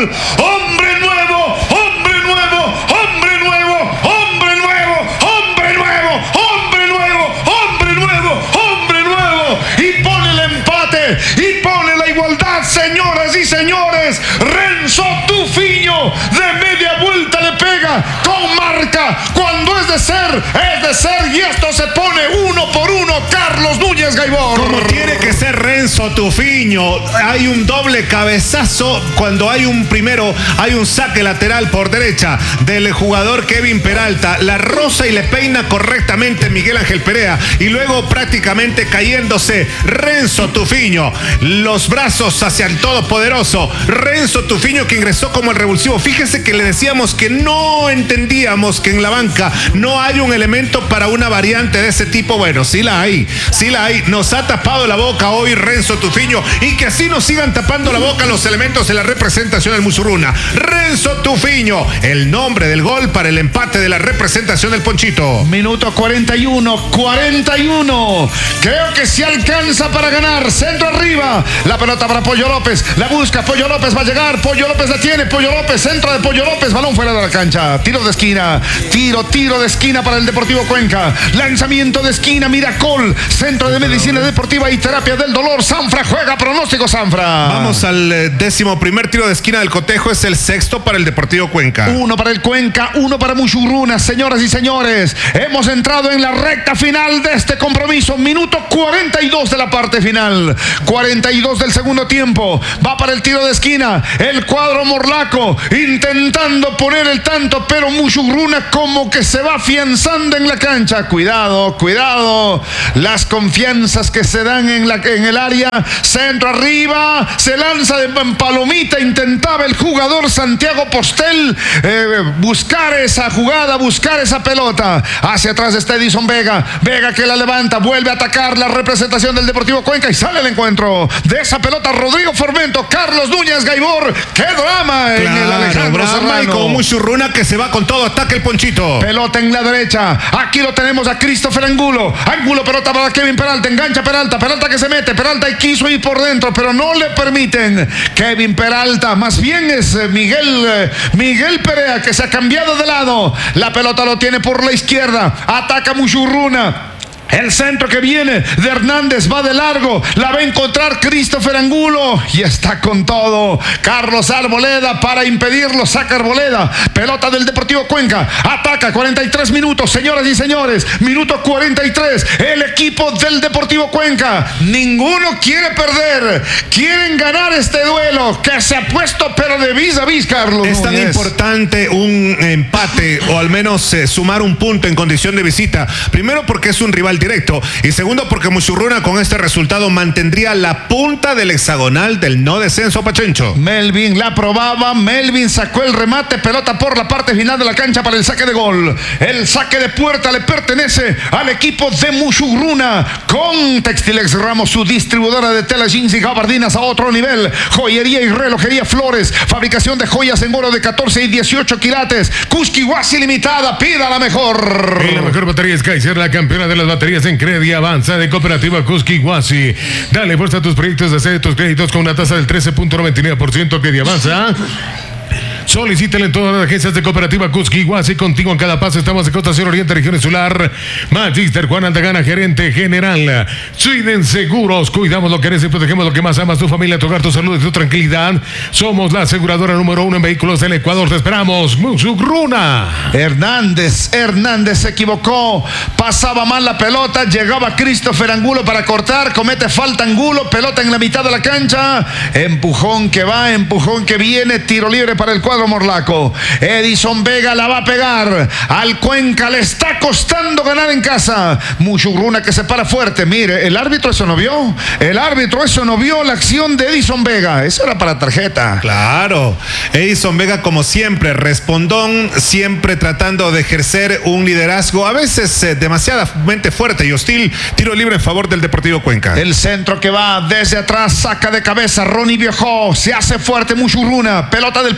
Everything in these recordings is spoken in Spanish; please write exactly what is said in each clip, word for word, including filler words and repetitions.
gol. Hombre nuevo, hombre nuevo, hombre nuevo, hombre nuevo, hombre nuevo, hombre nuevo, hombre nuevo, hombre nuevo. Y pone el empate y pone la igualdad, señoras y señores. Renzo Tufiño de media vuelta le pega con marca. Cuando es de ser, es de ser. Y esto se pone uno por uno. Carlos Núñez Gaibor. Como tiene que ser Renzo Tufiño. Hay un doble cabezazo. Cuando hay un primero, hay un saque lateral por derecha del jugador Kevin Peralta. La roza y le peina correctamente Miguel Ángel Perea. Y luego prácticamente cayéndose Renzo Tufiño. Los brazos hacia el todopoderoso Renzo Tufiño, que ingresó como el revulsivo. Fíjese que le decíamos que no entendíamos que en la banca no hay un elemento para una variante de ese tipo. Bueno, sí la hay, sí la hay. Nos ha tapado la boca hoy Renzo Tufiño, y que así nos sigan tapando la boca los elementos de la representación del Musurruna. Renzo Tufiño, el nombre del gol para el empate de la representación del Ponchito. Minuto cuarenta y uno, cuarenta y uno. Creo que si alcanza para ganar. Centro arriba, la pelota para Pollo López, la busca, Pollo López va a llegar, Pollo López la tiene, Pollo López, centro de Pollo López, balón fuera de la cancha, tiro de esquina, tiro, tiro de esquina para el Deportivo Cuenca, lanzamiento de esquina, Miracol, centro de medicina deportiva y terapia del dolor. Sanfra juega, pronóstico Sanfra. Vamos al eh, décimo primer tiro de esquina del cotejo, es el sexto para el Deportivo Cuenca. Uno para el Cuenca, uno para Musurruna. Señoras y señores, hemos entrado en la recta final de este compromiso. Minuto cuarenta y dos de la parte final, cuarenta y dos del segundo tiempo. Va para el tiro de esquina el cuadro morlaco, intentando poner el tanto, pero Musurruna como que se va afianzando en la cancha. Cuidado, cuidado, las confianzas que se dan en, la, en el área. Centro arriba, se lanza de palomita, intentaba el jugador Santiago Postel eh, buscar esa jugada, buscar esa pelota. Hacia atrás está Edison Vega, Vega que la levanta, vuelve a atacar la representación del Deportivo Cuenca y sale el encuentro de esa pelota Rodrigo Formento. Carlos Núñez Gaibor, qué drama claro, en el Alejandro Serrano. Y con Musurruna que se va con todo, ataque el Ponchito. Pelota en la derecha, aquí lo tenemos a Christopher Angulo, Angulo, pelota para Kevin Peralta, engancha Peralta, Peralta que se mete, Peralta y quiso ir por dentro, pero no le permiten. Kevin Peralta, más bien es Miguel Miguel Perea que se ha cambiado de lado. La pelota lo tiene por la izquierda, ataca Musurruna. El centro que viene de Hernández va de largo, la va a encontrar Christopher Angulo y está con todo. Carlos Arboleda para impedirlo, saca Arboleda, pelota del Deportivo Cuenca, ataca. Cuarenta y tres minutos, señoras y señores, minuto cuarenta y tres, el equipo del Deportivo Cuenca, ninguno quiere perder, quieren ganar este duelo que se ha puesto pero de vis a vis, Carlos. Es tan Núñez. importante un empate o al menos eh, sumar un punto en condición de visita, primero porque es un rival directo y segundo porque Musurruna con este resultado mantendría la punta del hexagonal del no descenso, Pachencho. Melvin la probaba, Melvin sacó el remate, pelota por la parte final de la cancha para el saque de gol. El saque de puerta le pertenece al equipo de Musurruna con Textilex Ramos, su distribuidora de telas, jeans y gabardinas a otro nivel, joyería y relojería Flores, fabricación de joyas en oro de catorce y dieciocho quilates, Cusquihuasi Limitada, pida la mejor. Y la mejor batería es Kaiser, la campeona de las baterías en Credi Avanza de Cooperativa Cusquihuasi. Dale fuerza a tus proyectos de hacer tus créditos con una tasa del trece punto noventa y nueve por ciento. Credi Avanza. Solicítale en todas las agencias de Cooperativa Cusquihuasi. Contigo en cada paso. Estamos de Costa Sur Oriente, Región Insular. Magister Juan Aldagana, gerente general. Sweden Seguros. Cuidamos lo que eres y protegemos lo que más amas. Tu familia, tu hogar, tu salud y tu tranquilidad. Somos la aseguradora número uno en vehículos del Ecuador. Te esperamos. Musurruna. Hernández, Hernández se equivocó. Pasaba mal la pelota. Llegaba Christopher Angulo para cortar. Comete falta Angulo. Pelota en la mitad de la cancha. Empujón que va, empujón que viene. Tiro libre para el cuadro morlaco. Edison Vega la va a pegar al Cuenca, le está costando ganar en casa. Musurruna que se para fuerte. Mire, el árbitro eso no vio, el árbitro eso no vio la acción de Edison Vega, eso era para tarjeta. Claro, Edison Vega como siempre, respondón, siempre tratando de ejercer un liderazgo, a veces eh, demasiadamente fuerte y hostil. Tiro libre en favor del Deportivo Cuenca. El centro que va desde atrás, saca de cabeza Ronnie Viejo, se hace fuerte Musurruna, pelota del Pollo López,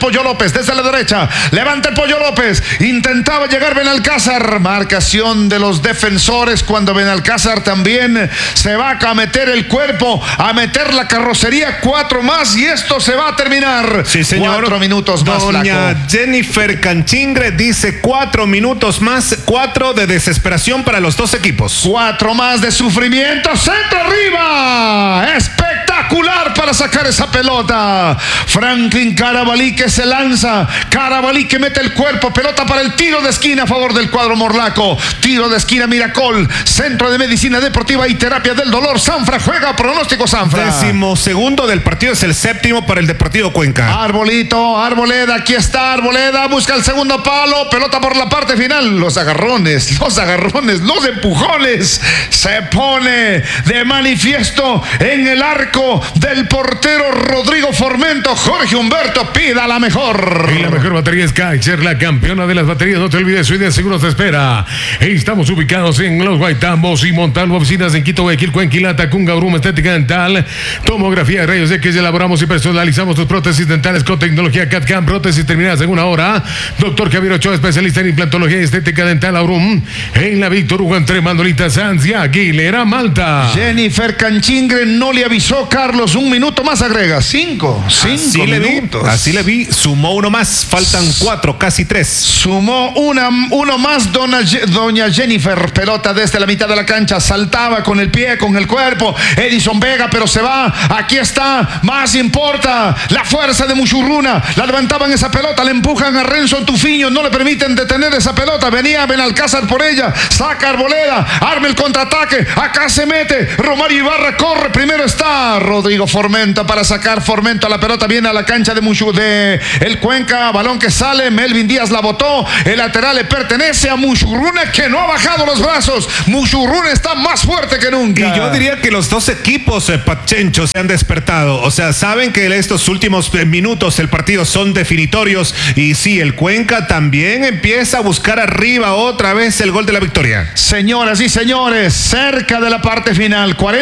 López desde la derecha. Levanta el Pollo López. Intentaba llegar Benalcázar. Marcación de los defensores cuando Benalcázar también se va a meter el cuerpo, a meter la carrocería. Cuatro más y esto se va a terminar. Sí, señor. Cuatro minutos más, Doña flaco. Jennifer Canchingre dice cuatro minutos más, cuatro de desesperación para los dos equipos. Cuatro más de sufrimiento. Centro arriba. Espectacular para sacar esa pelota. Franklin Carabalí que se lanza. Carabalí que mete el cuerpo. Pelota para el tiro de esquina a favor del cuadro morlaco. Tiro de esquina Miracol. Centro de Medicina Deportiva y Terapia del Dolor. Sanfra juega. Pronóstico Sanfra. Décimo segundo del partido es el séptimo para el Deportivo Cuenca. Arbolito, Arboleda, aquí está Arboleda, busca el segundo palo, pelota por la parte final, los agarrones, los agarrones, los empujones, se pone de manifiesto en el arco del portero Rodrigo Formento. Jorge Humberto pida la mejor. Y la mejor batería es Kaiser, la campeona de las baterías. No te olvides, hoy de seguro te espera. Estamos ubicados en Los Guaitambos y Montalvo, oficinas en Quito, Guayaquil, Cuenquilata, Cunga, Bruma, Estética Dental, tomografía de rayos X, elaboramos y personalizamos tus prótesis dentales con tecnología C A D C A M, prótesis terminadas en una hora. Doctor Javier Ochoa, especialista en implantología y estética dental, Aurum, en la Víctor Hugo, entre Manolita Sanz y Aguilera, Malta. Jennifer Canchingre no le avisó, Carlos, un minuto más agrega, cinco, cinco así le minutos. vi, así le vi, sumó uno más, faltan cuatro, casi tres. Sumó una, uno más dona, doña Jennifer, pelota desde la mitad de la cancha, saltaba con el pie, con el cuerpo, Edison Vega, pero se va, aquí está, más importa, la fuerza de Muchurruna, la levantaban esa pelota, le empujan a Renzo Tufiño, no le permiten detener esa pelota, venía Benalcázar por ella, saca Arboleda, arma el contraataque, acá se mete, Romario Ibarra corre, primero está Rodrigo Formento para sacar Formento a la pelota, viene a la cancha de Muchu, de el Cuenca, balón que sale, Melvin Díaz la botó, el lateral le pertenece a Muchurruna que no ha bajado los brazos, Muchurruna está más fuerte que nunca. Y yo diría que los dos equipos, eh, Pachencho, se han despertado, o sea, saben que estos últimos minutos del partido son definitorios y sí, el Cuenca también empieza a buscar arriba otra vez el gol de la victoria. Señoras y señores, cerca de la parte final, cuarenta